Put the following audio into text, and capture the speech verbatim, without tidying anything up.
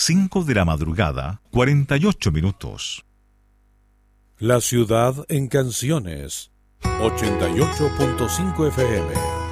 cinco de la madrugada, cuarenta y ocho minutos. La ciudad en canciones. ochenta y ocho punto cinco F M.